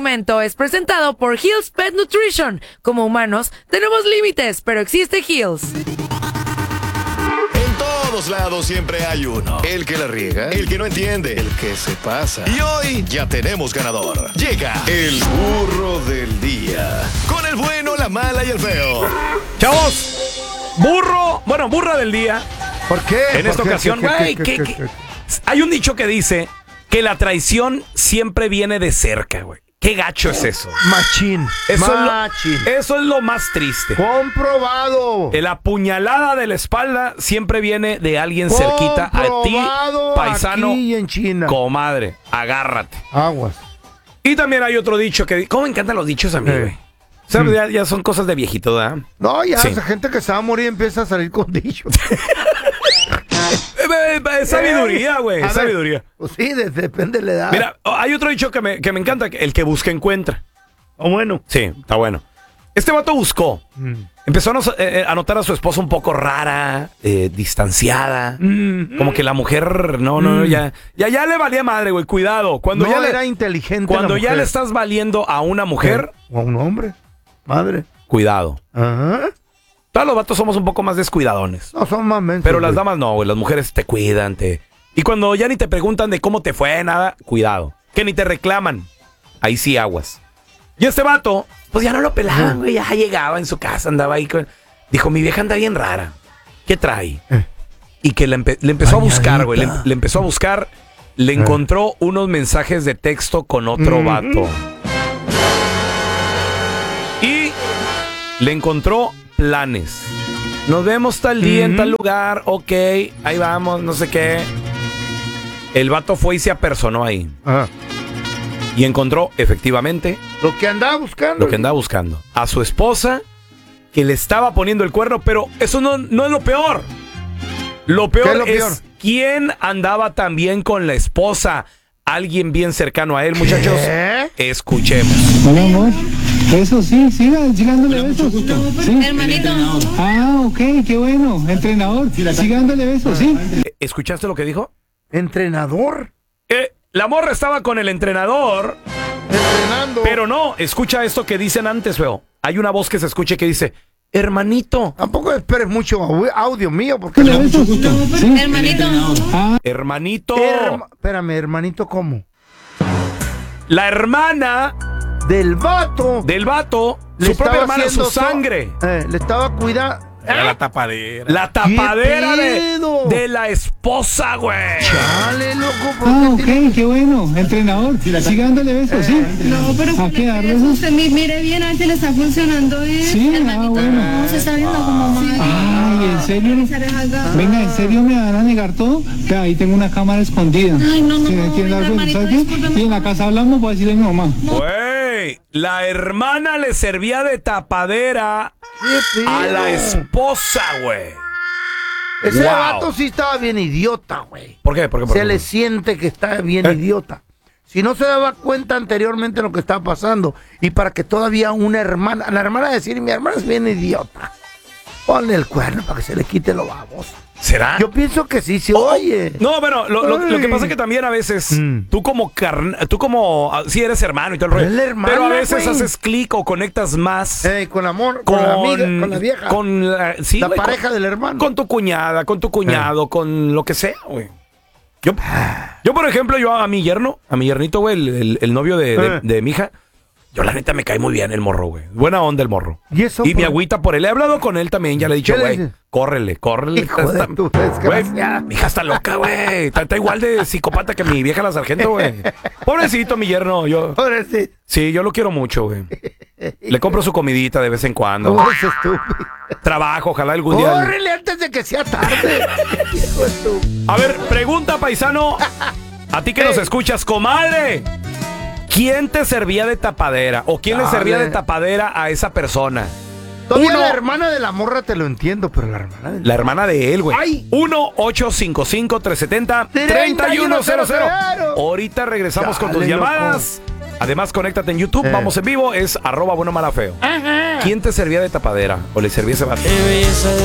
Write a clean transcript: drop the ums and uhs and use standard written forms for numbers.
segmento es presentado por Hill's Pet Nutrition. Como humanos, tenemos límites, pero existe Hill's. En todos lados siempre hay uno. El que la riega, el que no entiende, el que se pasa. Y hoy ya tenemos ganador. Llega el burro del día. Con el bueno, la mala y el feo. Chavos, burra del día. ¿Por qué? En esta ocasión, güey, hay un dicho que dice que la traición siempre viene de cerca, güey. ¿Qué gacho es eso? Machín. Eso es lo más triste. Comprobado. La puñalada de la espalda siempre viene de alguien cerquita a ti, paisano, aquí en China. Comadre, agárrate. Aguas. Y también hay otro dicho que... ¿Cómo me encantan los dichos a mí, güey? O sea, ya son cosas de viejito, ¿verdad? No, ya Sí. esa gente que se va a morir empieza a salir con dichos. Es sabiduría, güey. Es sabiduría. Pues sí, depende de la edad. Mira, hay otro dicho que me encanta. El que busca, encuentra. Bueno. Sí, está bueno. Este vato buscó. Empezó a notar a su esposa un poco rara, distanciada. Como que la mujer, ya le valía madre, güey. Cuidado. Cuando ya era inteligente. Cuando ya le estás valiendo a una mujer. O a un hombre. Madre. Cuidado. Ajá. Todos los vatos somos un poco más descuidadones. No, son más mensos. Pero las damas no, güey. Las mujeres te cuidan, Y cuando ya ni te preguntan de cómo te fue, nada, cuidado. Que ni te reclaman. Ahí sí aguas. Y este vato, pues ya no lo pelaban, güey. Ya llegaba en su casa, andaba ahí con... Dijo, mi vieja anda bien rara. ¿Qué trae? Y que le empezó a buscar, güey. Le empezó a buscar. Le encontró unos mensajes de texto con otro vato. Y le encontró planes. Nos vemos tal día en tal lugar. Ok, ahí vamos, no sé qué. El vato fue y se apersonó ahí. Ajá. Y encontró, efectivamente, Lo que andaba buscando. A su esposa, que le estaba poniendo el cuerno, pero eso no es lo peor. Lo peor es quién andaba también con la esposa. Alguien bien cercano a él, muchachos. Escuchemos. Hola, amor. Eso sí, sigándole besos. ¿Sí? Hermanito. Ah, ok, qué bueno. Entrenador, sigándole besos, ¿sí? ¿Escuchaste lo que dijo? ¿Entrenador? La morra estaba con el entrenador. Entrenando. Pero no, escucha esto que dicen antes, feo. Hay una voz que se escuche que dice, hermanito. Tampoco esperes mucho audio mío porque... ¿Sí? Hermanito. Hermanito. Espérame, hermanito, ¿cómo? La hermana... Del vato. Su propia hermana, su sangre. Le estaba cuidando. Era la tapadera. La tapadera de la esposa, güey. Chale, loco. Ah, ok, qué bueno. Entrenador, sigándole besos, ¿sí? No, pero ¿a qué dar eso besos? usted mire bien, a ver si le está funcionando bien. Sí, hermanito, bueno. no, se está viendo como mal. Ay, ¿en serio? Venga, ¿en serio me van a negar todo? Vea, ahí tengo una cámara escondida. Ay, no, Si me quieren dar besos, hermanito, ¿sabes qué? discúlpeme. Y en la casa hablamos, voy a decirle a mi mamá. Güey, la hermana le servía de tapadera a la esposa, güey. Ese vato sí estaba bien idiota, güey. ¿Por qué? Se le siente que está bien idiota. Si no se daba cuenta anteriormente de lo que estaba pasando. Y para que todavía la hermana decir, mi hermana es bien idiota. Ponle el cuerno para que se le quite lo baboso. ¿Será? Yo pienso que sí se oye. No, bueno, lo que pasa es que también a veces tú como sí eres hermano y todo el rollo. Es la hermana, pero a veces güey. haces clic o conectas más Con la amiga, con la vieja. Con la pareja del hermano. Con tu cuñada, con tu cuñado, con lo que sea, güey. Yo, por ejemplo, a mi yernito, güey, el novio de mi hija, yo la neta me cae muy bien el morro, güey. Buena onda el morro. Y mi agüita por él. He hablado con él también, ya le he dicho, güey, córrele. Hijo de tu desgracia. Mi hija está loca, güey. Está igual de psicópata que mi vieja la sargento, güey. Pobrecito mi yerno. Pobrecito. Sí, yo lo quiero mucho, güey. Le compro su comidita de vez en cuando. Trabajo, ojalá algún día. Córrele antes de que sea tarde. A ver, pregunta, paisano. A ti que nos escuchas, comadre. ¿Quién te servía de tapadera? ¿O quién le servía de tapadera a esa persona? Todavía la hermana de la morra te lo entiendo, pero la hermana de... La hermana de él, güey. 1-855-370-3100. Ahorita regresamos con tus llamadas. Además, conéctate en YouTube. Vamos en vivo. Es @buenomalafeo. ¿Quién te servía de tapadera? ¿O le servía ese vato?